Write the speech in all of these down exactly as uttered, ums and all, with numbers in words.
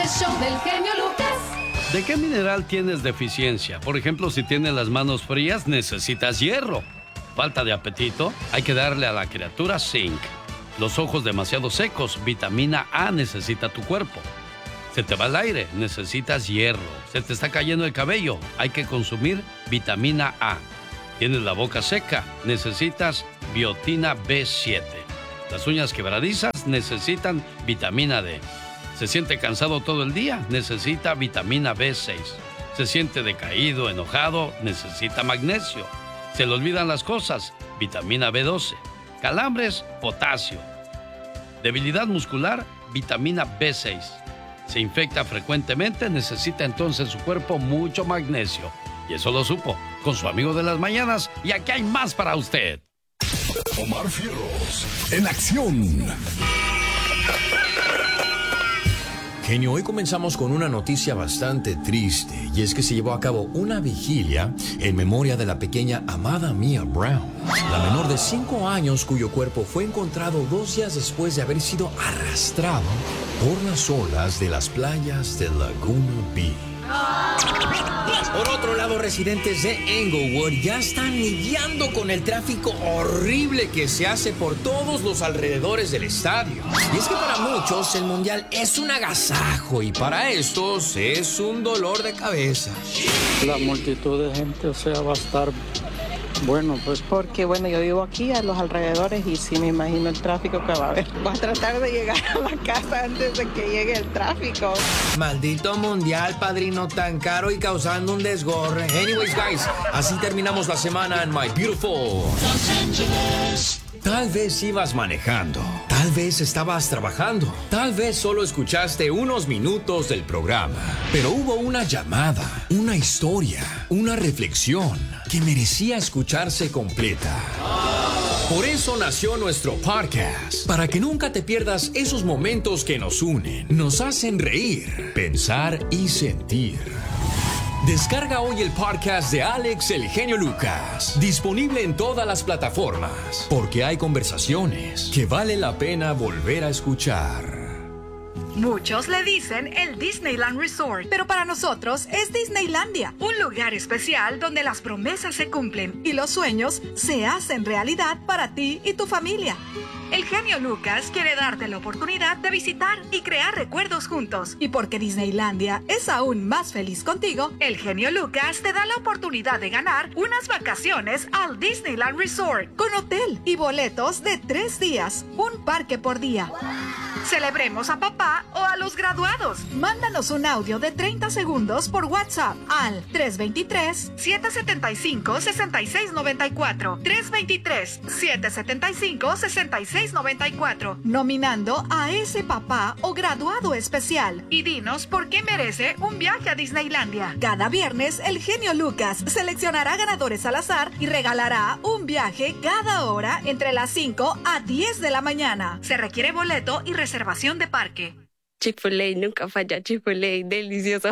El show del genio Lucas. ¿De qué mineral tienes deficiencia? Por ejemplo, si tienes las manos frías, necesitas hierro. Falta de apetito, hay que darle a la criatura zinc. Los ojos demasiado secos, vitamina A necesita tu cuerpo. Se te va el aire, necesitas hierro. Se te está cayendo el cabello, hay que consumir vitamina A. Tienes la boca seca, necesitas biotina B siete. Las uñas quebradizas necesitan vitamina D. Se siente cansado todo el día, necesita vitamina B seis. Se siente decaído, enojado, necesita magnesio. Se le olvidan las cosas, vitamina B doce. Calambres, potasio. Debilidad muscular, vitamina B seis. Se infecta frecuentemente, necesita entonces su cuerpo mucho magnesio. Y eso lo supo con su amigo de las mañanas. Y aquí hay más para usted. Omar Fierros, en acción. Genio, hoy comenzamos con una noticia bastante triste, y es que se llevó a cabo una vigilia en memoria de la pequeña Amada Mia Brown, la menor de cinco años cuyo cuerpo fue encontrado dos días después de haber sido arrastrado por las olas de las playas de Laguna Beach. Por otro lado, residentes de Englewood ya están lidiando con el tráfico horrible que se hace por todos los alrededores del estadio. Y es que para muchos el mundial es un agasajo y para estos es un dolor de cabeza. La multitud de gente, o sea, va a estar bueno, pues. Porque, bueno, yo vivo aquí a los alrededores y sí me imagino el tráfico que va a haber. Voy a tratar de llegar a la casa antes de que llegue el tráfico. Maldito mundial, padrino, tan caro y causando un desgorre. Anyways, guys, así terminamos la semana en My Beautiful Los Angeles. Tal vez ibas manejando, tal vez estabas trabajando, tal vez solo escuchaste unos minutos del programa, pero hubo una llamada, una historia, una reflexión que merecía escucharse completa. Por eso nació nuestro podcast, para que nunca te pierdas esos momentos que nos unen, nos hacen reír, pensar y sentir. Descarga hoy el podcast de Alex El Genio Lucas, disponible en todas las plataformas, porque hay conversaciones que vale la pena volver a escuchar. Muchos le dicen el Disneyland Resort, pero para nosotros es Disneylandia, un lugar especial donde las promesas se cumplen y los sueños se hacen realidad para ti y tu familia. El genio Lucas quiere darte la oportunidad de visitar y crear recuerdos juntos. Y porque Disneylandia es aún más feliz contigo, el genio Lucas te da la oportunidad de ganar unas vacaciones al Disneyland Resort con hotel y boletos de tres días, un parque por día. Celebremos a papá o a los graduados. Mándanos un audio de treinta segundos por WhatsApp al tres dos tres, siete siete cinco, seis seis nueve cuatro. tres dos tres, siete siete cinco, seis seis nueve cuatro. Nominando a ese papá o graduado especial. Y dinos por qué merece un viaje a Disneylandia. Cada viernes, el genio Lucas seleccionará ganadores al azar y regalará un viaje cada hora entre las cinco a diez de la mañana. Se requiere boleto y reservación de parque. Chick-fil-A, nunca falla. Chick-fil-A, delicioso.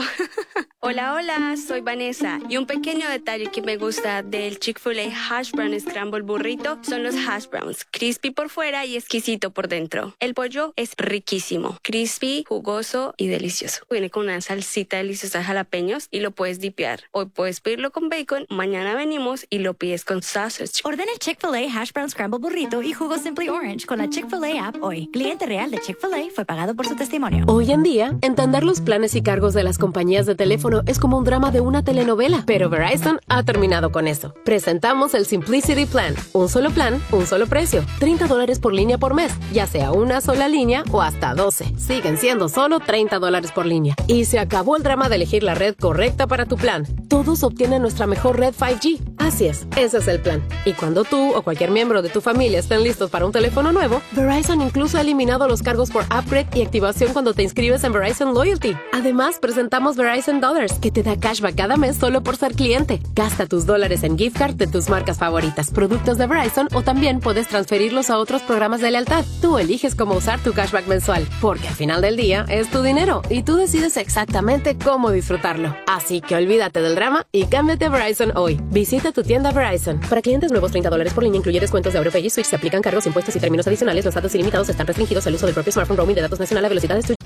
Hola, hola, soy Vanessa. Y un pequeño detalle que me gusta del Chick-fil-A Hash Brown Scramble Burrito son los hash browns. Crispy por fuera y exquisito por dentro. El pollo es riquísimo. Crispy, jugoso y delicioso. Viene con una salsita deliciosa de jalapeños y lo puedes dipear. Hoy puedes pedirlo con bacon, mañana venimos y lo pides con sausage. Ordena el Chick-fil-A Hash Brown Scramble Burrito y jugo Simply Orange con la Chick-fil-A app hoy. Cliente real de Chick-fil-A fue pagado por su testimonio. Hoy en día, entender los planes y cargos de las compañías de teléfono es como un drama de una telenovela, pero Verizon ha terminado con eso. Presentamos el Simplicity Plan. Un solo plan, un solo precio. treinta dólares por línea por mes, ya sea una sola línea o hasta doce. Siguen siendo solo treinta dólares por línea. Y se acabó el drama de elegir la red correcta para tu plan. Todos obtienen nuestra mejor red cinco G. Así es, ese es el plan. Y cuando tú o cualquier miembro de tu familia estén listos para un teléfono nuevo, Verizon incluso ha eliminado los cargos por upgrade y activación cuando te inscribes en Verizon Loyalty. Además, presentamos Verizon Dollars, que te da cashback cada mes solo por ser cliente. Gasta tus dólares en gift card de tus marcas favoritas, productos de Verizon, o también puedes transferirlos a otros programas de lealtad. Tú eliges cómo usar tu cashback mensual, porque al final del día es tu dinero y tú decides exactamente cómo disfrutarlo. Así que olvídate del drama y cámbiate a Verizon hoy. Visita tu tienda Verizon. Para clientes nuevos, treinta dólares por línea incluye descuentos de AuroPay y Switch. Se aplican cargos, impuestos y términos adicionales. Los datos ilimitados están restringidos al uso del propio smartphone. Roaming de datos nacional a velocidades.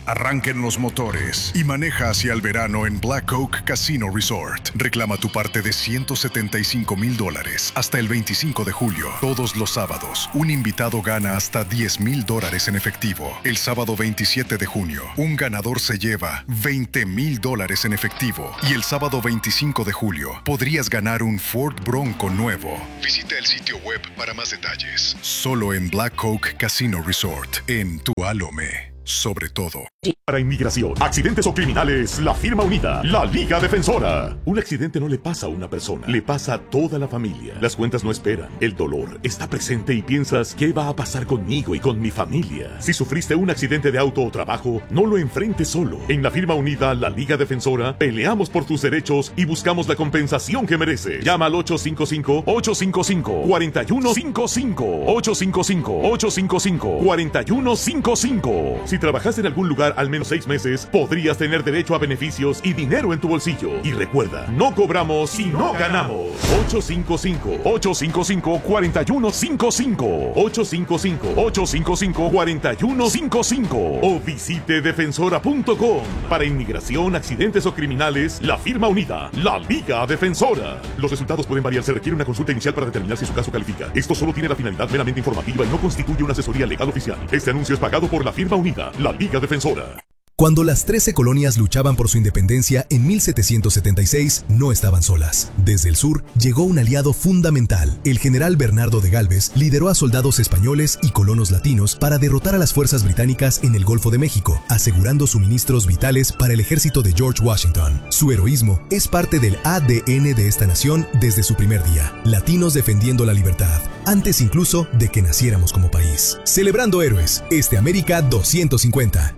Arranquen los motores y maneja hacia el verano en Black Oak Casino Resort. Reclama tu parte de ciento setenta y cinco mil dólares hasta el veinticinco de julio. Todos los sábados, un invitado gana hasta diez mil dólares en efectivo. El sábado veintisiete de junio, un ganador se lleva veinte mil dólares en efectivo. Y el sábado veinticinco de julio, podrías ganar un Ford Bronco nuevo. Visita el sitio web para más detalles. Solo en Black Oak Casino Resort, en Tualome. Sobre todo. Para inmigración, accidentes o criminales, la firma unida, la Liga Defensora. Un accidente no le pasa a una persona, le pasa a toda la familia. Las cuentas no esperan, el dolor está presente y piensas, ¿qué va a pasar conmigo y con mi familia? Si sufriste un accidente de auto o trabajo, no lo enfrentes solo. En la firma unida, la Liga Defensora, peleamos por tus derechos y buscamos la compensación que mereces. Llama al ocho cinco cinco, ocho cinco cinco, cuatro uno cinco cinco, ocho cinco cinco, ocho cinco cinco, cuatro uno cinco cinco. Si trabajaste en algún lugar al menos seis meses, podrías tener derecho a beneficios y dinero en tu bolsillo. Y recuerda, no cobramos si no ganamos. ocho cinco cinco, ocho cinco cinco, cuatro uno cinco cinco, ocho cinco cinco, ocho cinco cinco, cuatro uno cinco cinco o visite defensora punto com. Para inmigración, accidentes o criminales, la firma unida, la Liga Defensora. Los resultados pueden variar, se requiere una consulta inicial para determinar si su caso califica. Esto solo tiene la finalidad meramente informativa y no constituye una asesoría legal oficial. Este anuncio es pagado por la firma unida, la Liga Defensora. Cuando las trece colonias luchaban por su independencia en mil setecientos setenta y seis, no estaban solas. Desde el sur llegó un aliado fundamental. El general Bernardo de Gálvez lideró a soldados españoles y colonos latinos para derrotar a las fuerzas británicas en el Golfo de México, asegurando suministros vitales para el ejército de George Washington. Su heroísmo es parte del A D N de esta nación desde su primer día. Latinos defendiendo la libertad, antes incluso de que naciéramos como país. Celebrando héroes, este América doscientos cincuenta.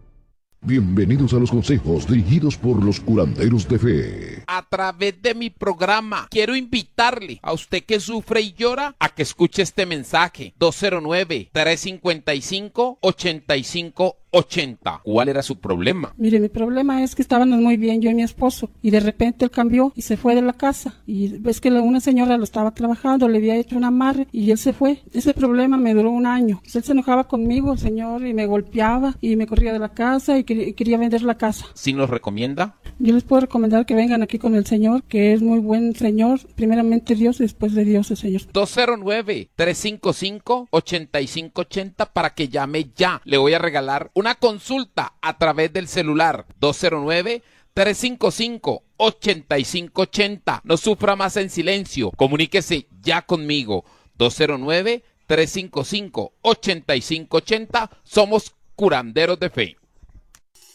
Bienvenidos a los consejos dirigidos por los curanderos de fe. A través de mi programa, quiero invitarle a usted que sufre y llora a que escuche este mensaje. dos cero nueve, tres cinco cinco, ocho cinco ochenta. ¿Cuál era su problema? Mire, mi problema es que estábamos muy bien yo y mi esposo, y de repente él cambió y se fue de la casa, y ves que una señora lo estaba trabajando, le había hecho un amarre y él se fue. Ese problema me duró un año. Él se enojaba conmigo, el señor, y me golpeaba y me corría de la casa y quería, quería vender la casa. ¿Sí nos recomienda? Yo les puedo recomendar que vengan aquí con el señor, que es muy buen señor, primeramente Dios y después de Dios el señor. dos cero nueve, tres cinco cinco, ocho cinco ochenta para que llame ya. Le voy a regalar una consulta a través del celular. Dos cero nueve, tres cinco cinco, ocho cinco ochenta. No sufra más en silencio. Comuníquese ya conmigo. dos cero nueve, tres cinco cinco, ocho cinco ochenta. Somos curanderos de fe.